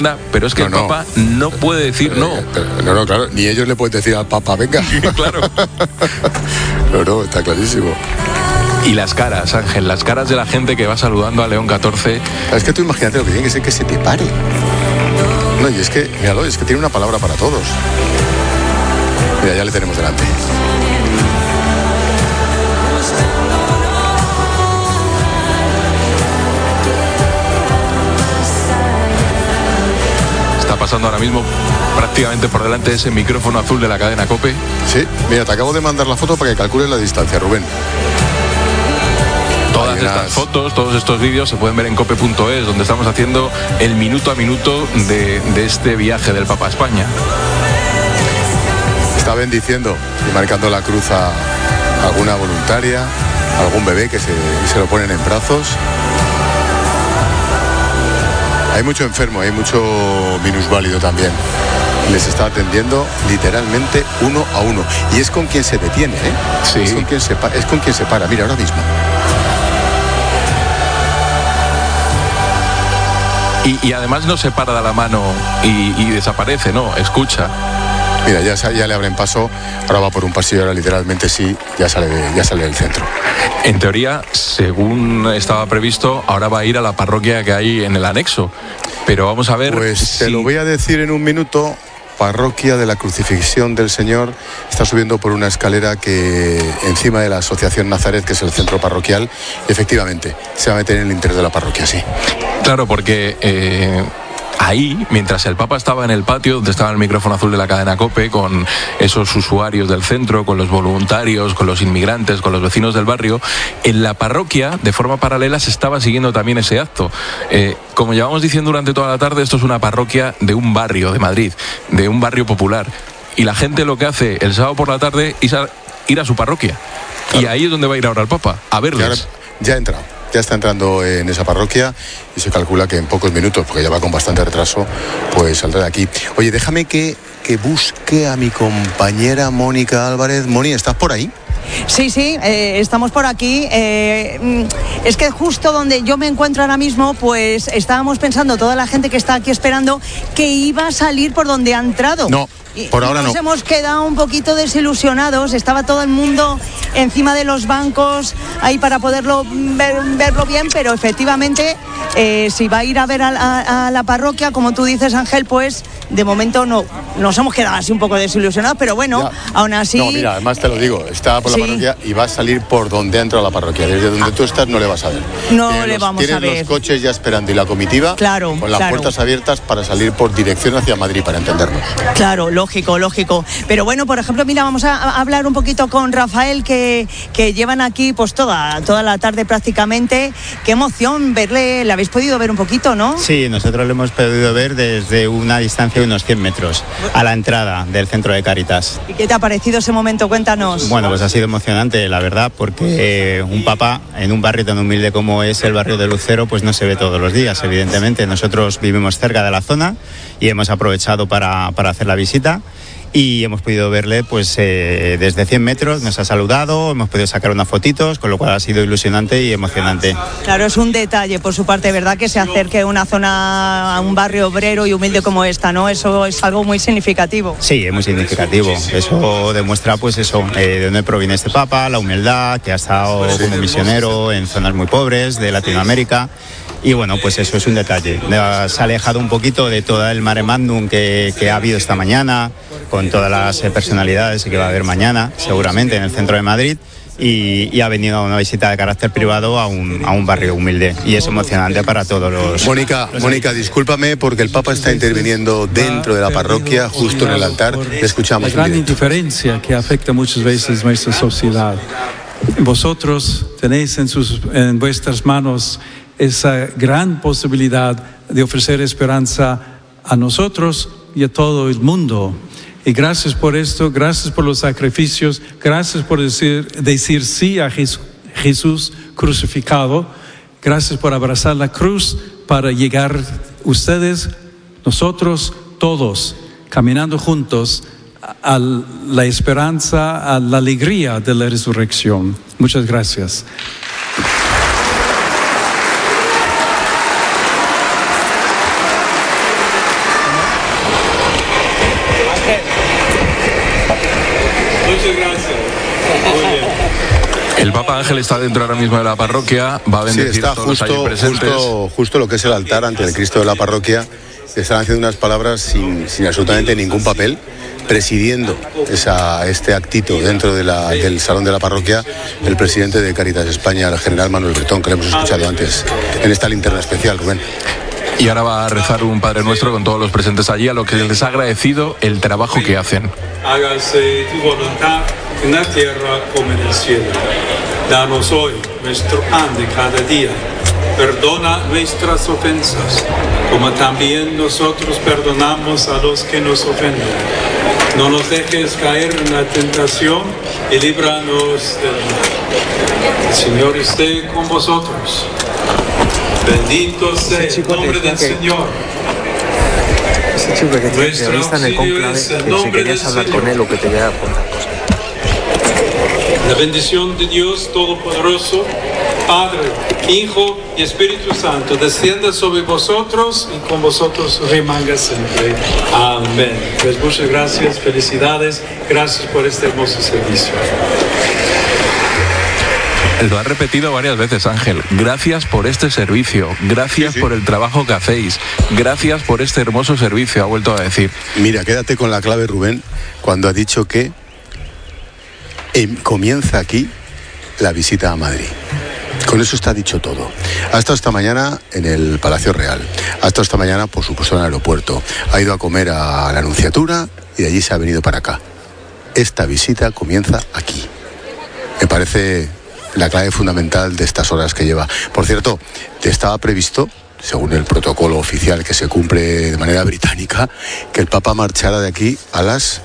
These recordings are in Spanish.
Pero es que el Papa no puede decir no. No, claro, ni ellos le pueden decir al Papa, venga. Claro. No, está clarísimo. Y las caras, Ángel, las caras de la gente que va saludando a León XIV. Es que tú imagínate lo que tiene que ser que se te pare. No, y es que, míralo, es que tiene una palabra para todos. Mira, ya le tenemos delante. Pasando ahora mismo prácticamente por delante de ese micrófono azul de la cadena COPE. Sí, mira, te acabo de mandar la foto para que calcules la distancia, Rubén. Todas estas fotos, todos estos vídeos se pueden ver en cope.es, donde estamos haciendo el minuto a minuto de este viaje del Papa a España. Está bendiciendo y marcando la cruz a alguna voluntaria, a algún bebé que se lo ponen en brazos. Hay mucho enfermo, hay mucho minusválido también. Les está atendiendo literalmente uno a uno. Y es con quien se detiene, ¿eh? Sí. Es con quien se para. Mira, ahora mismo. Y además no se para de la mano y desaparece, no, escucha. Mira, ya le abren paso, ahora va por un pasillo, ahora literalmente sí, ya sale del centro. En teoría, según estaba previsto, ahora va a ir a la parroquia que hay en el anexo. Pero vamos a ver. Pues te lo voy a decir en un minuto. Parroquia de la Crucifixión del Señor. Está subiendo por una escalera que encima de la Asociación Nazaret, que es el centro parroquial, y efectivamente se va a meter en el interior de la parroquia, sí. Claro, porque ahí, mientras el Papa estaba en el patio, donde estaba el micrófono azul de la cadena COPE, con esos usuarios del centro, con los voluntarios, con los inmigrantes, con los vecinos del barrio, en la parroquia, de forma paralela, se estaba siguiendo también ese acto. Como llevamos diciendo durante toda la tarde, esto es una parroquia de un barrio de Madrid, de un barrio popular. Y la gente lo que hace el sábado por la tarde es ir a su parroquia. Claro. Y ahí es donde va a ir ahora el Papa, a verles. Ya ha entrado. Ya está entrando en esa parroquia y se calcula que en pocos minutos, porque ya va con bastante retraso, pues saldrá de aquí. Oye, déjame que busque a mi compañera Mónica Álvarez. Moni, ¿estás por ahí? Sí, estamos por aquí. Es que justo donde yo me encuentro ahora mismo, pues estábamos pensando, toda la gente que está aquí esperando, que iba a salir por donde ha entrado. No. Por ahora nos hemos quedado un poquito desilusionados. Estaba todo el mundo encima de los bancos ahí para poderlo verlo bien, pero efectivamente si va a ir a ver a la parroquia, como tú dices, Ángel, pues de momento no. Nos hemos quedado así un poco desilusionados, pero bueno, aún así. No, mira, además te lo digo, está por la parroquia y va a salir por donde ha entrado la parroquia. Desde donde tú estás no le vas a ver. No le vamos a ver. Tienes los coches ya esperando y la comitiva con las puertas abiertas para salir por dirección hacia Madrid, para entendernos. Claro, lógico. Pero bueno, por ejemplo, mira, vamos a hablar un poquito con Rafael, que llevan aquí pues toda la tarde prácticamente. Qué emoción verle, le habéis podido ver un poquito, ¿no? Sí, nosotros lo hemos podido ver desde una distancia de unos 100 metros a la entrada del centro de Cáritas. ¿Y qué te ha parecido ese momento? Cuéntanos. Bueno, pues ha sido emocionante, la verdad, porque un papa en un barrio tan humilde como es el barrio de Lucero, pues no se ve todos los días, evidentemente. Nosotros vivimos cerca de la zona y hemos aprovechado para hacer la visita. Y hemos podido verle pues desde 100 metros, nos ha saludado, hemos podido sacar unas fotitos, con lo cual ha sido ilusionante y emocionante. Claro, es un detalle por su parte, ¿verdad? Que se acerque a una zona, a un barrio obrero y humilde como esta, ¿no? Eso es algo muy significativo. Sí, es muy significativo. Eso demuestra pues eso, de dónde proviene este Papa, la humildad, que ha estado como misionero en zonas muy pobres de Latinoamérica. Y bueno, pues eso es un detalle. Se ha alejado un poquito de todo el mare magnum que ha habido esta mañana, con todas las personalidades que va a haber mañana, seguramente, en el centro de Madrid. Y ha venido a una visita de carácter privado a un barrio humilde. Y es emocionante para todos los... Mónica, discúlpame, porque el Papa está interviniendo dentro de la parroquia, justo en el altar. Le escuchamos. La gran indiferencia que afecta muchas veces nuestra sociedad. Vosotros tenéis en vuestras manos esa gran posibilidad de ofrecer esperanza a nosotros y a todo el mundo. Y gracias por esto, gracias por los sacrificios, gracias por decir sí a Jesús crucificado, gracias por abrazar la cruz para llegar ustedes, nosotros, todos, caminando juntos a la esperanza, a la alegría de la resurrección. Muchas gracias. Muchas gracias. Muy bien. El Papa Ángel está dentro ahora mismo de la parroquia, va a bendecir está a todos los allí presentes. justo lo que es el altar ante el Cristo de la parroquia. Están haciendo unas palabras sin absolutamente ningún papel, presidiendo este actito dentro del salón de la parroquia, el presidente de Cáritas España, el general Manuel Bretón, que lo hemos escuchado antes en esta linterna especial, Rubén. Y ahora va a rezar un Padre Nuestro con todos los presentes allí, a lo que les ha agradecido el trabajo que hacen. Hágase tu voluntad en la tierra como en el cielo. Danos hoy nuestro pan de cada día. Perdona nuestras ofensas, como también nosotros perdonamos a los que nos ofenden. No nos dejes caer en la tentación y líbranos del mal. El Señor esté con vosotros. Bendito sea el nombre del Señor. Ese chico que te entrevista en el conclave, que si querías hablar con él o que te voy a contar cosas. La bendición de Dios Todopoderoso, Padre, Hijo y Espíritu Santo, descienda sobre vosotros y con vosotros remanga siempre. Amén. Pues muchas gracias, felicidades, gracias por este hermoso servicio. Lo ha repetido varias veces, Ángel. Gracias por este servicio, gracias por el trabajo que hacéis, gracias por este hermoso servicio, ha vuelto a decir. Mira, quédate con la clave, Rubén, cuando ha dicho que comienza aquí la visita a Madrid. Con eso está dicho todo. Ha estado esta mañana en el Palacio Real, ha estado esta mañana, por supuesto, en el aeropuerto, ha ido a comer a la Nunciatura y de allí se ha venido para acá. Esta visita comienza aquí. Me parece la clave fundamental de estas horas que lleva. Por cierto, estaba previsto, según el protocolo oficial que se cumple de manera británica, que el Papa marchara de aquí a las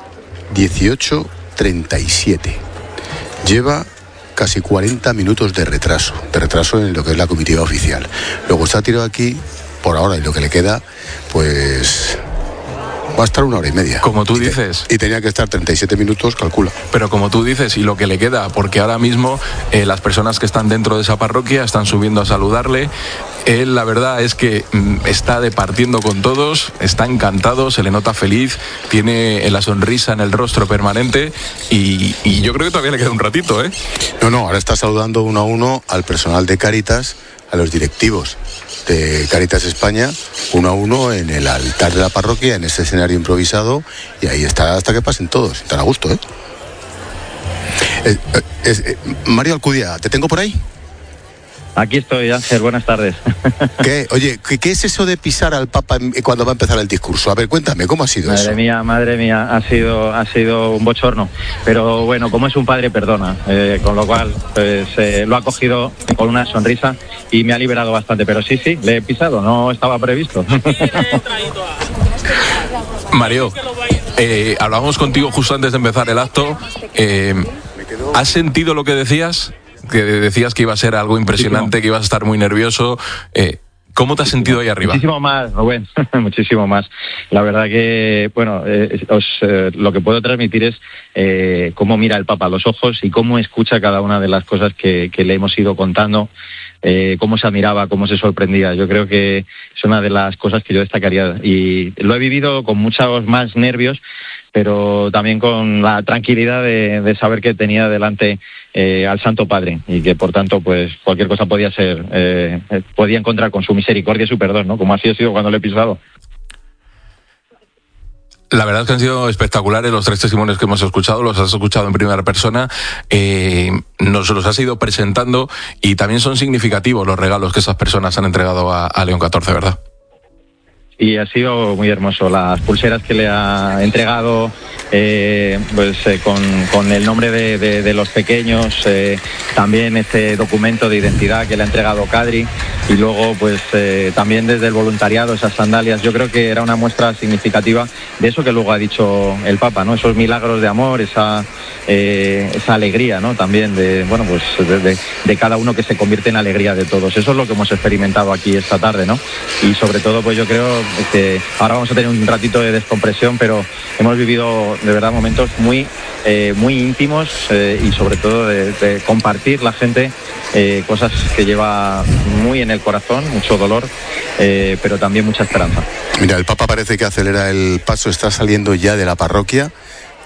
18:37. Lleva casi 40 minutos de retraso en lo que es la comitiva oficial. Luego está tirado aquí, por ahora, y lo que le queda, pues va a estar 1 hora y media. Como tú dices. Y tenía que estar 37 minutos, calcula. Pero como tú dices, y lo que le queda, porque ahora mismo las personas que están dentro de esa parroquia están subiendo a saludarle. Él, la verdad es que está departiendo con todos, está encantado, se le nota feliz, tiene la sonrisa en el rostro permanente y yo creo que todavía le queda un ratito, ¿eh? No, ahora está saludando uno a uno al personal de Cáritas, a los directivos de Cáritas España, uno a uno en el altar de la parroquia, en este escenario improvisado, y ahí está hasta que pasen todos, están a gusto, ¿eh? Mario Alcudia, ¿te tengo por ahí? Aquí estoy, Ángel, buenas tardes. Oye, ¿qué es eso de pisar al Papa cuando va a empezar el discurso? A ver, cuéntame, ¿cómo ha sido eso? Madre mía, ha sido un bochorno. Pero bueno, como es un padre, perdona. Con lo cual, pues lo ha cogido con una sonrisa y me ha liberado bastante. Pero sí, le he pisado, no estaba previsto. Mario, hablábamos contigo justo antes de empezar el acto. ¿Has sentido lo que decías? Que decías que iba a ser algo impresionante, que ibas a estar muy nervioso. ¿Cómo te has sentido ahí arriba? Muchísimo más, Rubén, muchísimo más. La verdad que, bueno, lo que puedo transmitir es cómo mira el Papa a los ojos y cómo escucha cada una de las cosas que le hemos ido contando, cómo se admiraba, cómo se sorprendía. Yo creo que es una de las cosas que yo destacaría. Y lo he vivido con muchos más nervios, pero también con la tranquilidad de saber que tenía delante al Santo Padre y que por tanto pues cualquier cosa podía encontrar con su misericordia y su perdón, ¿no? Como así ha sido cuando le he pisado. La verdad es que han sido espectaculares los 3 testimonios que hemos escuchado, los has escuchado en primera persona, nos los has ido presentando y también son significativos los regalos que esas personas han entregado a León XIV, ¿verdad? Y ha sido muy hermoso. Las pulseras que le ha entregado, con el nombre de los pequeños, también este documento de identidad que le ha entregado Kadri, y luego pues también desde el voluntariado esas sandalias. Yo creo que era una muestra significativa de eso que luego ha dicho el Papa, ¿no? Esos milagros de amor, esa alegría, ¿no? También de cada uno que se convierte en alegría de todos. Eso es lo que hemos experimentado aquí esta tarde, ¿no? Y sobre todo pues yo creo que ahora vamos a tener un ratito de descompresión, pero hemos vivido de verdad momentos muy íntimos y sobre todo de compartir la gente cosas que lleva muy en el corazón, mucho dolor, pero también mucha esperanza. Mira, el Papa parece que acelera el paso, está saliendo ya de la parroquia,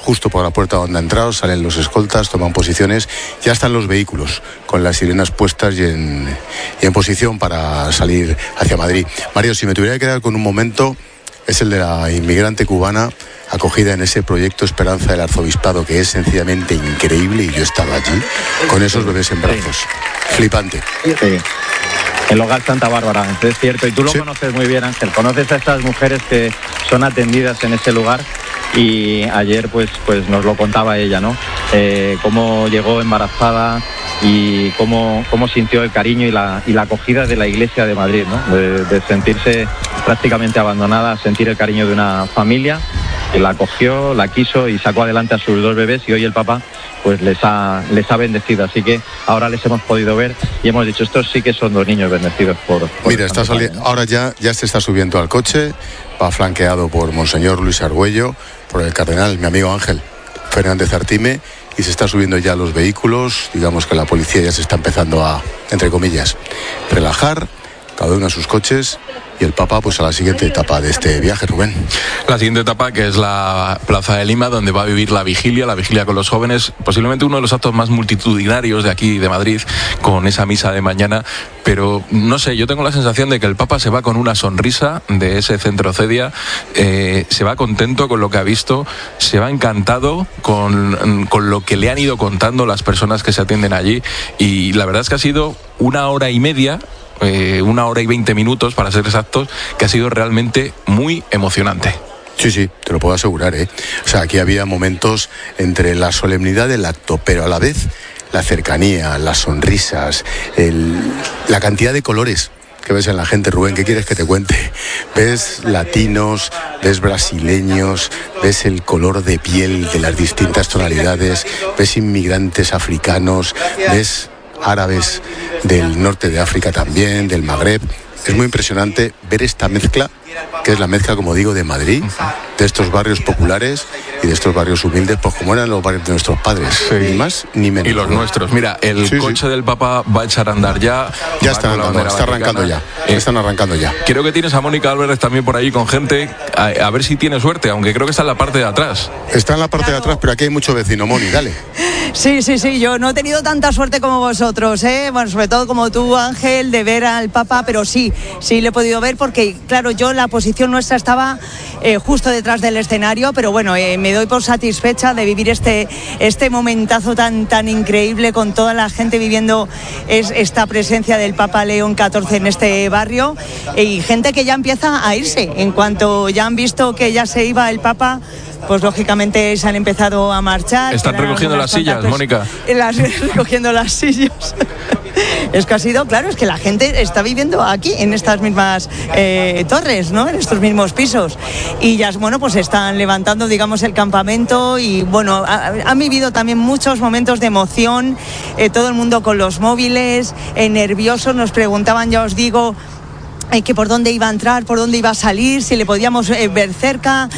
justo por la puerta donde ha entrado, salen los escoltas, toman posiciones, ya están los vehículos con las sirenas puestas y en posición para salir hacia Madrid. Mario, si me tuviera que quedar con un momento, es el de la inmigrante cubana acogida en ese proyecto Esperanza del Arzobispado, que es sencillamente increíble, y yo estaba allí con esos bebés en brazos. Flipante. Sí. El hogar Santa Bárbara, es cierto, y tú lo conoces muy bien, Ángel, conoces a estas mujeres que son atendidas en ese lugar, y ayer pues nos lo contaba ella, ¿no? Cómo llegó embarazada y cómo sintió el cariño y la acogida de la Iglesia de Madrid, ¿no? De sentirse prácticamente abandonada, sentir el cariño de una familia que la acogió, la quiso y sacó adelante a sus 2 bebés, y hoy el Papa pues les ha bendecido, así que ahora les hemos podido ver y hemos dicho, estos sí que son 2 niños bendecidos por Mira, está saliendo, ahora ya se está subiendo al coche, va flanqueado por Monseñor Luis Argüello, por el cardenal, mi amigo Ángel Fernández Artime, y se está subiendo ya los vehículos. Digamos que la policía ya se está empezando a, entre comillas, relajar, cada uno a sus coches, y el Papa pues a la siguiente etapa de este viaje, Rubén. La siguiente etapa, que es la Plaza de Lima, donde va a vivir la vigilia con los jóvenes, posiblemente uno de los actos más multitudinarios de aquí de Madrid, con esa misa de mañana. Pero no sé, yo tengo la sensación de que el Papa se va con una sonrisa de ese centro Cedia, se va contento con lo que ha visto, se va encantado con lo que le han ido contando las personas que se atienden allí, y la verdad es que ha sido 1 hora y media, 1 hora y 20 minutos para ser exactos, que ha sido realmente muy emocionante. Sí, te lo puedo asegurar, ¿eh? O sea, aquí había momentos entre la solemnidad del acto, pero a la vez la cercanía, las sonrisas, la cantidad de colores que ves en la gente, Rubén. ¿Qué quieres que te cuente? Ves latinos, ves brasileños, ves el color de piel de las distintas tonalidades, ves inmigrantes africanos, ves árabes del norte de África también, del Magreb. Es muy impresionante ver esta mezcla, que es la mezcla, como digo, de Madrid, de estos barrios populares y de estos barrios humildes, pues como eran los barrios de nuestros padres, ni más ni menos. Y los nuestros. Mira, el coche del Papa va a echar a andar ya. Ya está andando, está arrancando ya. Están arrancando ya. Creo que tienes a Mónica Álvarez también por ahí con gente, a ver si tiene suerte, aunque creo que está en la parte de atrás. Está en la parte de atrás, pero aquí hay mucho vecino, Moni, dale. Sí, yo no he tenido tanta suerte como vosotros, ¿eh? Bueno, sobre todo como tú, Ángel, de ver al Papa, pero sí le he podido ver, porque claro, la posición nuestra estaba justo detrás del escenario, pero bueno, me doy por satisfecha de vivir este momentazo tan increíble, con toda la gente viviendo esta presencia del Papa León XIV en este barrio, y gente que ya empieza a irse. En cuanto ya han visto que ya se iba el Papa, pues lógicamente se han empezado a marchar. Están recogiendo las sillas, Mónica. Recogiendo las sillas. Es que ha sido, claro, es que la gente está viviendo aquí, en estas mismas torres, ¿no? En estos mismos pisos. Y ya, bueno, pues están levantando, digamos, el campamento, y bueno, han vivido también muchos momentos de emoción, todo el mundo con los móviles, nerviosos, nos preguntaban, ya os digo, que por dónde iba a entrar, por dónde iba a salir, si le podíamos ver cerca,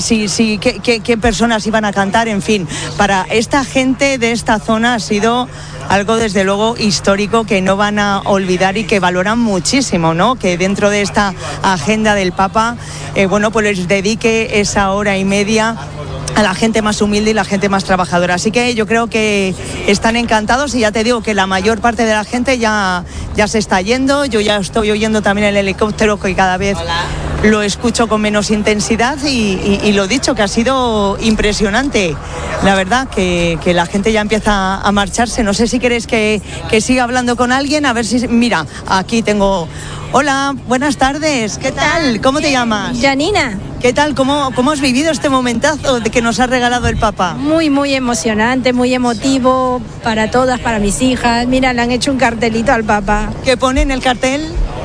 qué personas iban a cantar, en fin. Para esta gente de esta zona ha sido algo, desde luego, histórico, que no van a olvidar y que valoran muchísimo, ¿no? Que dentro de esta agenda del Papa, pues les dedique esa hora y media a la gente más humilde y la gente más trabajadora. Así que yo creo que están encantados, y ya te digo que la mayor parte de la gente ya se está yendo. Yo ya estoy oyendo también el helicóptero, que cada vez lo escucho con menos intensidad, y lo dicho, que ha sido impresionante. La verdad que la gente ya empieza a marcharse. No sé si queréis que siga hablando con alguien, a ver si... Mira, aquí tengo... Hola, buenas tardes. ¿Qué tal? ¿Cómo te llamas? Janina. ¿Qué tal? ¿Cómo has vivido este momentazo de que nos ha regalado el Papa? Muy emocionante, muy emotivo para todas, para mis hijas. Mira, le han hecho un cartelito al Papa. ¿Qué pone en el cartel?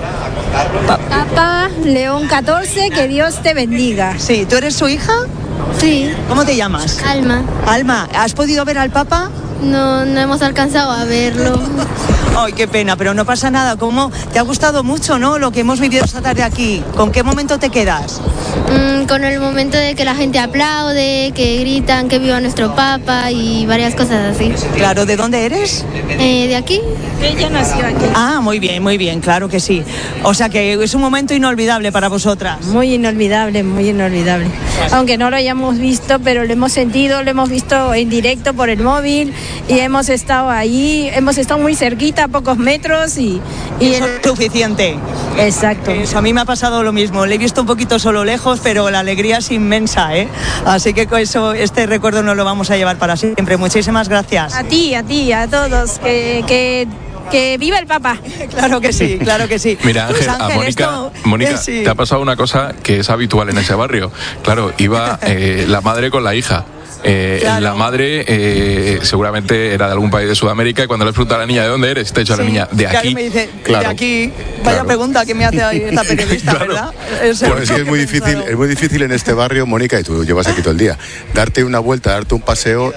Papa León XIV, que Dios te bendiga. Sí, ¿tú eres su hija? Sí. ¿Cómo te llamas? Alma. Alma, ¿has podido ver al Papa? No hemos alcanzado a verlo. Ay, qué pena, pero no pasa nada. ¿Cómo te ha gustado mucho, no? Lo que hemos vivido esta tarde aquí. ¿Con qué momento te quedas? Con el momento de que la gente aplaude, que gritan que viva nuestro Papa y varias cosas así. Claro, ¿de dónde eres? De aquí. Ella nació aquí. Ah, muy bien, claro que sí. O sea que es un momento inolvidable para vosotras. Muy inolvidable, muy inolvidable. Aunque no lo hayamos visto, pero lo hemos sentido, lo hemos visto en directo por el móvil y hemos estado ahí, hemos estado muy cerquita, a pocos metros y eso es suficiente. Exacto. Eso, a mí me ha pasado lo mismo. Le he visto un poquito solo lejos, pero la alegría es inmensa, ¿eh? Así que con eso, este recuerdo nos lo vamos a llevar para siempre. Muchísimas gracias. A ti, a todos, que viva el Papa. Claro que sí, claro que sí. Mira, Ángel, pues, Ángel, a Mónica, sí. te ha pasado una cosa que es habitual en ese barrio. Claro, iba la madre con la hija. Claro. La madre seguramente era de algún país de Sudamérica y cuando le pregunta a la niña ¿de dónde eres? Te ha dicho a la niña, de aquí. Me dice, claro. De aquí. Vaya pregunta que me hace ahí esta periodista, claro. ¿Verdad? Pues es que es muy difícil en este barrio, Mónica, y tú llevas aquí todo el día, darte una vuelta, darte un paseo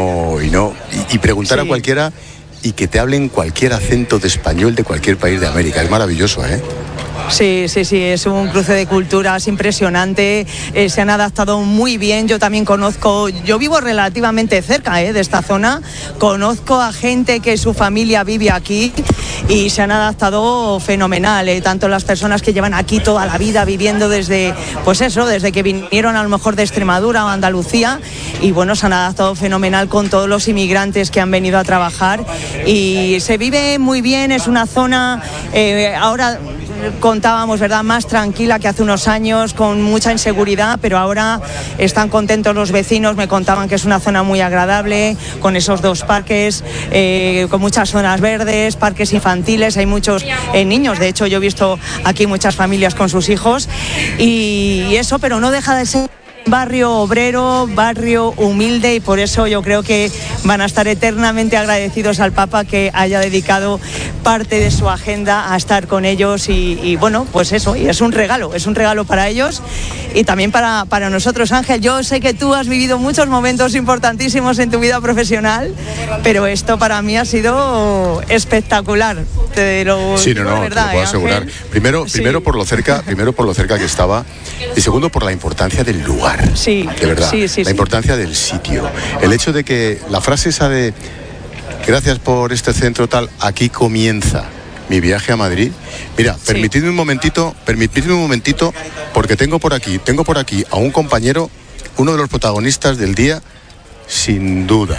y preguntar a cualquiera y que te hablen cualquier acento de español de cualquier país de América. Es maravilloso, ¿eh? Sí, es un cruce de culturas impresionante, se han adaptado muy bien. Yo también yo vivo relativamente cerca de esta zona, conozco a gente que su familia vive aquí y se han adaptado fenomenal, tanto las personas que llevan aquí toda la vida viviendo desde que vinieron a lo mejor de Extremadura o Andalucía, y bueno, se han adaptado fenomenal con todos los inmigrantes que han venido a trabajar y se vive muy bien. Es una zona ahora contábamos, ¿verdad?, más tranquila que hace unos años, con mucha inseguridad, pero ahora están contentos los vecinos. Me contaban que es una zona muy agradable, con esos 2 parques, con muchas zonas verdes, parques infantiles, hay muchos niños. De hecho, yo he visto aquí muchas familias con sus hijos y eso, pero no deja de ser barrio obrero, barrio humilde, y por eso yo creo que van a estar eternamente agradecidos al Papa que haya dedicado parte de su agenda a estar con ellos y bueno, pues eso, y es un regalo para ellos y también para nosotros. Ángel, yo sé que tú has vivido muchos momentos importantísimos en tu vida profesional, pero esto para mí ha sido espectacular. Te lo sí, no, verdad, te lo puedo asegurar. Primero por lo cerca que estaba, y segundo por la importancia del lugar. Sí, de verdad, sí. La importancia del sitio. El hecho de que la frase esa de gracias por este centro tal, aquí comienza mi viaje a Madrid. Mira, permitidme un momentito, porque tengo por aquí a un compañero, uno de los protagonistas del día, sin duda.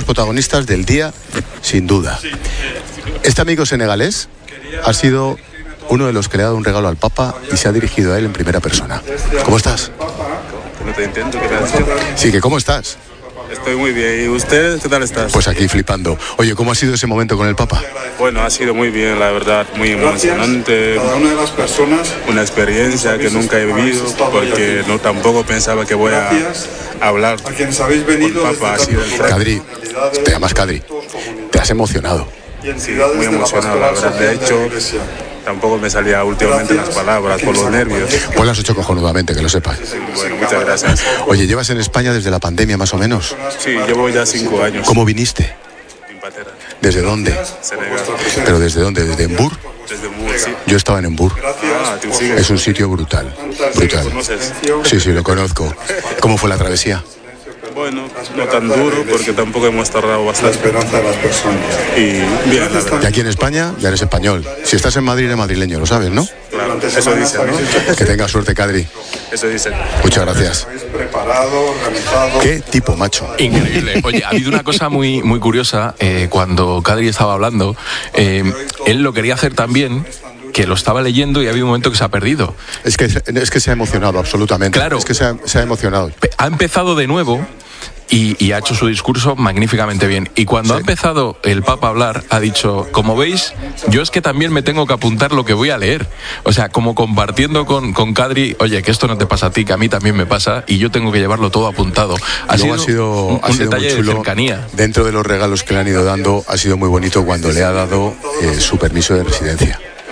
Este amigo senegalés ha sido uno de los que le ha dado un regalo al Papa y se ha dirigido a él en primera persona. ¿Cómo estás? No te entiendo, ¿qué tal? Sí, que ¿cómo estás? Estoy muy bien. ¿Y usted qué tal estás? Pues aquí flipando. Oye, ¿cómo ha sido ese momento con el Papa? Bueno, ha sido muy bien, la verdad, muy emocionante. Cada una de las personas. Una experiencia que nunca he vivido, porque tampoco pensaba que voy a hablar con el Papa. Ha sido Kadri, te llamas Kadri. Te has emocionado. Sí, muy emocionado, la verdad. De hecho, tampoco me salía últimamente las palabras por los nervios. Pues las has hecho cojonudamente, que lo sepas. Bueno, muchas gracias. Oye, ¿llevas en España desde la pandemia más o menos? Sí, llevo ya 5 años. ¿Cómo viniste? En patera. ¿Desde dónde? Senegal. ¿Pero desde dónde? ¿Desde Embur? Desde Embur, sí. Yo estaba en Embur. ¿tú sigues? Es un sitio brutal. ¿Lo conoces? Sí, lo conozco. ¿Cómo fue la travesía? Bueno, no tan duro porque tampoco hemos tardado bastante. La esperanza de las personas. Y bien, la verdad. Y aquí en España ya eres español. Si estás en Madrid eres madrileño, lo sabes, ¿no? Claro, eso dicen, ¿no? Que tengas suerte, Kadri. Eso dicen. Muchas gracias. Qué tipo, macho. Increíble. Oye, ha habido una cosa muy, muy curiosa. Cuando Kadri estaba hablando, él lo quería hacer también, que lo estaba leyendo y ha habido un momento que se ha perdido. Es que se ha emocionado absolutamente. Claro. Es que se ha emocionado. Ha empezado de nuevo y ha hecho su discurso magníficamente bien. Y cuando ha empezado el Papa a hablar, ha dicho, como veis, yo es que también me tengo que apuntar lo que voy a leer. O sea, como compartiendo con Kadri, oye, que esto no te pasa a ti, que a mí también me pasa y yo tengo que llevarlo todo apuntado. Ha sido un detalle muy chulo, de cercanía. Dentro de los regalos que le han ido dando, ha sido muy bonito cuando le ha dado su permiso de residencia.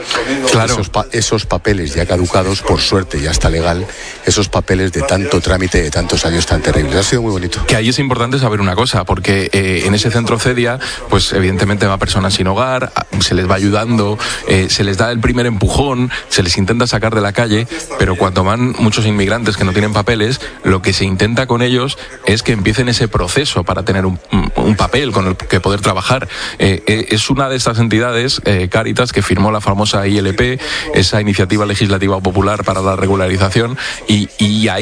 Claro. Esos papeles ya caducados, por suerte ya está legal, esos papeles de tanto trámite, de tantos años tan terribles. Ha sido muy bonito. Que ahí es importante saber una cosa, porque en ese centro CEDIA, pues evidentemente va personas sin hogar, se les va ayudando, se les da el primer empujón, se les intenta sacar de la calle, pero cuando van muchos inmigrantes que no tienen papeles, lo que se intenta con ellos es que empiecen ese proceso para tener un papel con el que poder trabajar. Es una de estas entidades, Cáritas, que firmó la famosa ILP, esa iniciativa legislativa popular para la regularización, y ahí